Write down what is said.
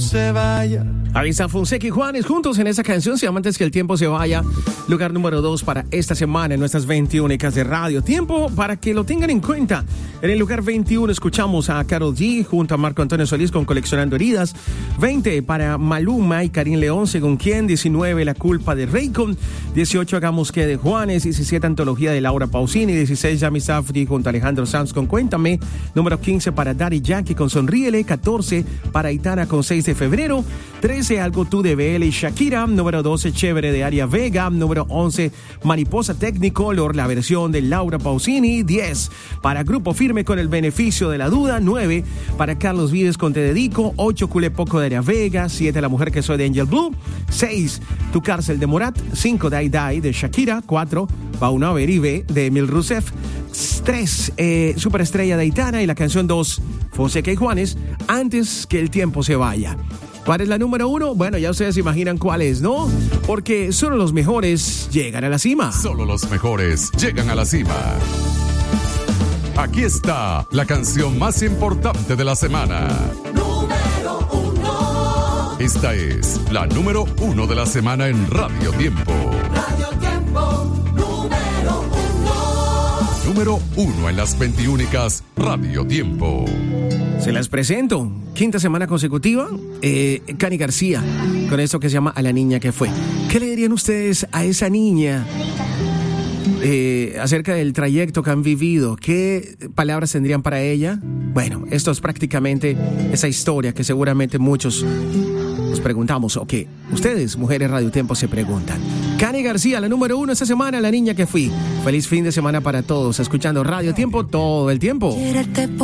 se vaya. Arisa Fonseca y Juanes juntos en esa canción se llama Antes que el tiempo se vaya. Lugar número 2 para esta semana en nuestras 21 de radio. Tiempo para que lo tengan en cuenta. En el lugar 21 escuchamos a Karol G junto a Marco Antonio Solís con Coleccionando Heridas. 20 para Maluma y Karim León, según quién. 19 La Culpa de Raycon. 18 Hagamos que de Juanes. 17 Antología de Laura Pausini. 16 Yami Safdie junto a Alejandro Sanz con Cuéntame. Número 15 para Daddy Yankee con Sonríele. 14 para Aitana con 6 de febrero. 13 Algo Tú de BL y Shakira. Número 12 Chévere de Aria Vega. Número 11 Mariposa Technicolor, la versión de Laura Pausini. 10 para Grupo Firme con El Beneficio de la Duda. 9 para Carlos Vives con Te Dedico. 8 Culé Poco de Aria Vega. 7 La Mujer que Soy de Angel Blue. 6 Tu Cárcel de Morat. 5 Die Die de Shakira. 4 Bauna Beribe de Emil Rousseff. 3 Superestrella de Aitana. Y la canción 2 Fonseca y Juanes, Antes que el tiempo se vaya. ¿Cuál es la número 1? Bueno, ya ustedes imaginan cuál es, ¿no? Porque solo los mejores llegan a la cima. Solo los mejores llegan a la cima. Aquí está la canción más importante de la semana. Número 1. Esta es la número 1 de la semana en Radio Tiempo. Radio Tiempo, número 1. Número 1 en las 21 Radio Tiempo. Se las presento. Quinta semana consecutiva, Cani García, con esto que se llama A la niña que fue. ¿Qué le dirían ustedes a esa niña acerca del trayecto que han vivido? ¿Qué palabras tendrían para ella? Bueno, esto es prácticamente esa historia que seguramente muchos nos preguntamos, o que ustedes, mujeres Radio Tiempo, se preguntan. Cani García, la número 1 esta semana, La niña que fui. Feliz fin de semana para todos, escuchando Radio Tiempo todo el tiempo.